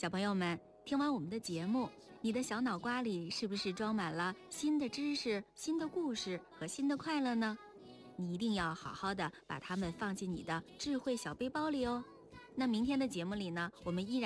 小朋友们，听完我们的节目，你的小脑瓜里是不是装满了新的知识、新的故事和新的快乐呢？你一定要好好的把它们放进你的智慧小背包里哦。那明天的节目里呢，我们依然